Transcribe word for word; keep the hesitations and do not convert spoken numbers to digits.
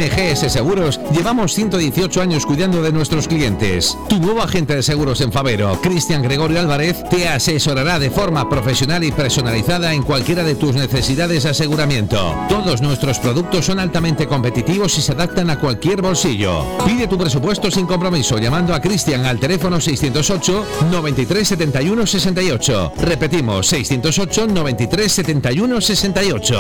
N G S Seguros llevamos ciento dieciocho años cuidando de nuestros clientes. Tu nuevo agente de seguros en Favero, Cristian Gregorio Álvarez, te asesorará de forma profesional y personalizada en cualquiera de tus necesidades de aseguramiento. Todos nuestros productos son altamente competitivos y se adaptan a cualquier bolsillo. Pide tu presupuesto sin compromiso llamando a Cristian al teléfono seiscientos ocho, noventa y tres, setenta y uno, sesenta y ocho. Repetimos, seiscientos ocho, noventa y tres, setenta y uno, sesenta y ocho.